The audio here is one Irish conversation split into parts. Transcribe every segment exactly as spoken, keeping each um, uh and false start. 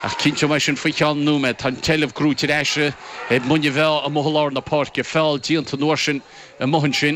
Ach cinnte mai sin faoi ceann núma tá talamh grúte eise ag muine bheith a mothallár na páirce fáil díonta nuair sin a mohann sin.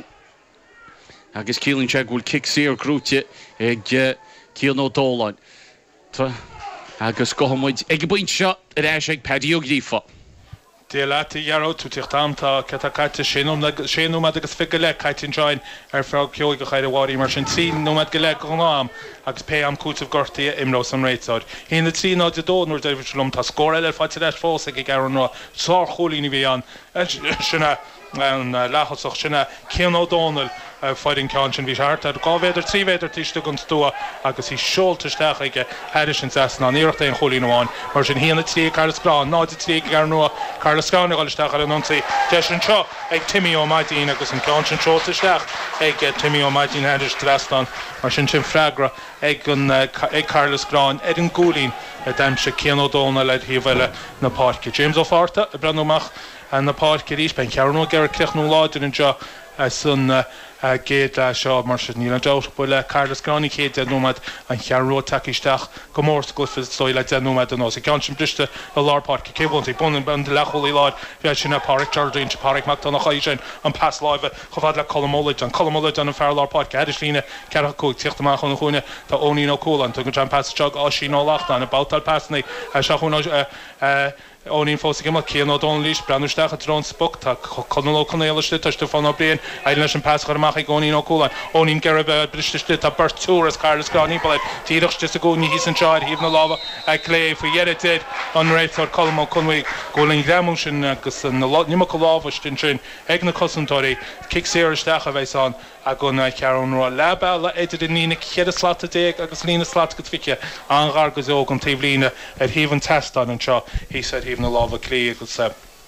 Agus cílann sé bhfuil kick sír grúte ag Cian O'Dóláin. Tá agus gohamid ag buint seo ar eise ag Paddy O'Grifa. Déalata dhearú tú tíochtamta ceta caite séanúmad agus fiige le caitin join ar feág ceoig go chaide bháí mar sin tí númad go le go nám agus pe am cútamh gortaí imrás an réitáid. Hína tí náid a dónúir David Lum tá scór eile fáte leis fós ag gar an rá sár cholíní bhí an sinna an lechasach sinna Cian O'Donnell fighting ceann bhí seart ar gávéidir trívéidir tíiste gon stúa agus í seoltaisteach ige heidir sin sasna an íireachta an cholín amháin mar sin híana trí Carlos Grán náid a trí gar nua Carlos Grán ag gáilisteach ar an nonsaí deis an seo ag Timmy O'Maideen agus an ceann sin seoltaisteach ag Timmy O'Maideen heidir strastan mar sin sin freigra ag ag Carlos Grán ag an gúlín a daimse Cian O'Donnell ag híomhile na páirce. James O'Farta a brenúach an na páirce rís ben cearnú gar crechnú láidir an seo san géad le seo mar sin níl an dát bu le Carlos Grán chéad de nómad an chearró takeisteach go mór glufa stoil le de nómad an os. Ceann sin briste a lárpáirce cébuntaí bun an de lecholí láid bheith sin na Páric Jardín se Páric Macdonach sin an pass láimhe chofad le Colmolid an Colmolid an an fear lárpáirce heidir lína ceach cúig tíochtamach an chuine tá óní nó cólan tu an pass teag á sin álacht an a bátal passnaí se chuna Onín fós gimmal Cian O'Donnell lís brenúisteach a drón spok tá conó connéalaiste tá Stefan O'Brien eile leis an pass chuach ag Onín O'Cúlan. Onín garibh bristeiste tá Bertúras Carlos Grán íbal tíireachste a gúní hí an seáid híomh na láha ag lé fa dhéidir an réitar colmó conmhaí ggóling rémú sin agus nimach go lábhaistin sin ag na cosantóirí kick séiristeach a bheits an a go na cearúnrá leba le idir in lína chead a slata déag agus lína slata go fice an ghar go zóg an taobh lína ar híomh an testan an seo hí said híomh na lábha clí agus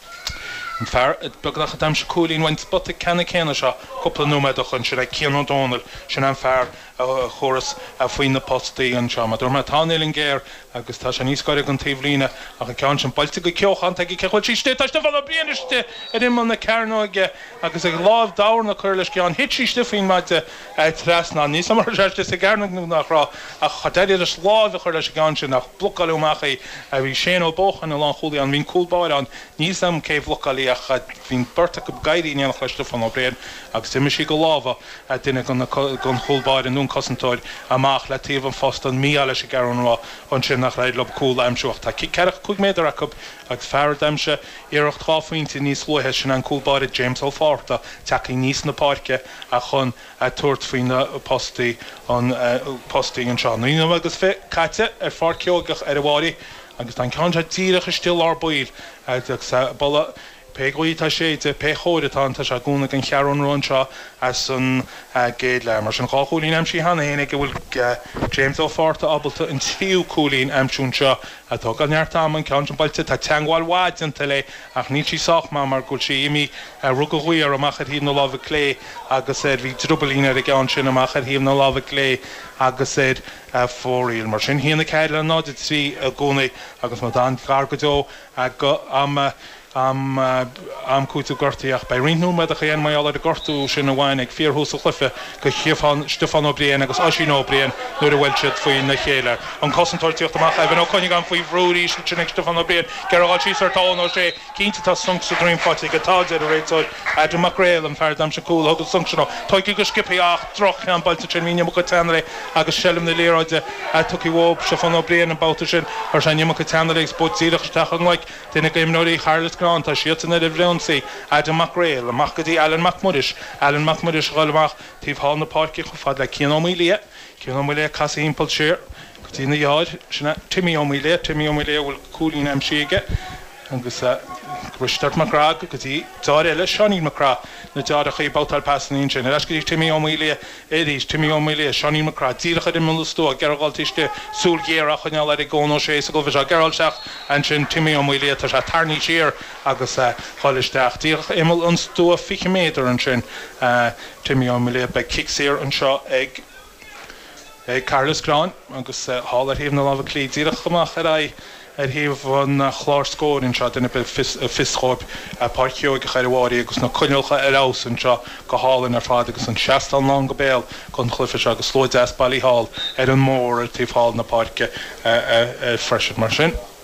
an fear begadach a daimse cúlín bhaint spot cena céna seo coppla nómad a chun sin ag Cian O'Donnell sin an fear choras a faoin na postaí an seo. Dúir me tánéilin géir agus tá sé níos scoir an taobh lína ach ceann sin bailte go ceochan ag ceil tíiste tá Stefan O'Brien iste ar imime na cearnáige agus ag lámh dáhar na chuir leis ceann hit síiste faoin maidide trasna níos mar seiste sa garnach nachrá a chadéidir is lámh a chuir leis ceann sin nach blocaúachchaí a bhí sé ó bóchan a lá choúlaí an bhín cúlbáir an níos am céh blocaí a hín berta go gaiirí an chluiste fan O'Brien agus si sí go lábha a duine gon choulbáir an nún cosantóid amach le taobh an fóst an mí leis a garrá an sin nach raid lob cúil aimseocht. Tá ceach chuig méidir acu agus fear daimse iirecht cháfuointe níos luithe sin an cúlbáir James O'Farta taí níos na páirce a chun a tuairt faoin na postaí an postaí an seán. Ní agus fé caite ar far ceogach ar a bháí agus tá ceann sé tíireach still ar buil balla Pegóí tá sé de pe chóiritá tá se gúna an chearúnrán seo as an géad le mar sin cháúlín am sí hena héna go bhfuil James O'Farta abalta an tíú cúlín amsún seo atá gan neartám an ceann bailte tá teangáil váid an talé ach ní sí soach má mar gúil sé imi rugahhuií ar amachchar híomh na lábha clé agus é bhí drúbalína ar gceann sin amachchar híomh na lábha clé agus é fóíil mar sin híanana ceile an náid trí a gúnaí agus má dá gar go dó am am am cúta gortaíach bei rinú me a chéan mai ala a gortú sin bhhain ag fíorthúsa chlufe go chiaafán Stefan O'Brien agus Oisín O'Brien nuair a bhfuil siad faoin na chéile. An cosantóirtíocht amach a bhíon ócóinnig an faoi bhrúí sin ag Stefan O'Brien geáil sí ar táin ó sé cínta tá sunsa Greenpáte go táidir a réitáid a do macréil an fear dam se cúil agus sunsanó. Toigi go skipiach troch an bailta sin míine go tanraí agus selim na léráide a tuí bhób Stefan O'Brien an báta sin ar sé nimach go tanraí bud tíireach an leid duine go imnóí Carlos Grán tá siad na bhreonsaí Adam McRail amach go dtí Alan McMurris Alan McMurris gáilmach tíobh há na páirce chu fad le Cian O'Mailí Cian O'Mailí casa impal sér go dtí na dheáid sinna Timmy O'Mailí Timmy O'Mailí bhfuil cúlín am siige agus Richard McGrath go dtí dá eile Seanín McGrath na deada chu bátal passanín sin leis go dtí Timmy O'Mailí éidir Timmy O'Mailí Seanín McGrath dílacha i millú geargáiltíiste súl géarach chuine le i gcóná sé a go bhís a gearálteach an sin Timmy O'Mailí tá sé tarnaí siar agus choilisteach díach imime an stú fiche méidir an sin Timmy O'Mailí be kick séir an seo ag Carlos Grán agus hálar híomh na lábha clí díach chumach ar ar híomh an chlár scórin seo duna be fiscóip páirceoig a chaidirháí agus na cuineolcha ar ás an seo go hálann ar fád agus an seaastal ná go béal chun chlufa se agus slóid as bailí hall ar an mór a tíomh hall na páirce freisin mar sin.